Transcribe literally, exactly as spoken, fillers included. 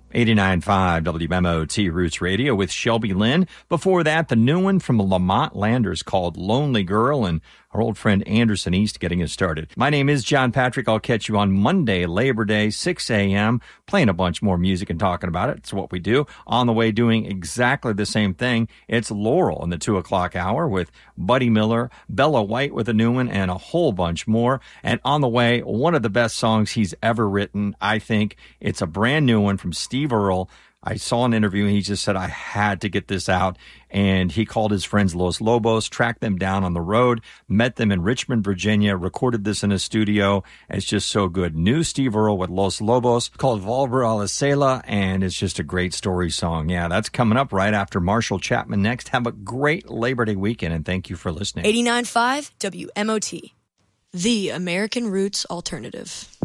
eighty-nine point five W M O T Roots Radio with Shelby Lynn. Before that, the new one from the Lamont Landers called Lonely Girl, and our old friend Anderson East getting us started. My name is John Patrick. I'll catch you on Monday, Labor Day, six a.m., playing a bunch more music and talking about it. It's what we do. On the way, doing exactly the same thing, it's Laurel in the two o'clock hour with Buddy Miller, Bella White with a new one, and a whole bunch more. And on the way, one of the best songs he's ever written, I think. It's a brand new one from Steve Earle. I saw an interview and he just said, I had to get this out. And he called his friends Los Lobos, tracked them down on the road, met them in Richmond, Virginia, recorded this in a studio. It's just so good. New Steve Earle with Los Lobos called Volver a la Cela, and it's just a great story song. Yeah, that's coming up right after Marshall Chapman next. Have a great Labor Day weekend, and thank you for listening. eighty-nine point five W M O T, the American Roots Alternative.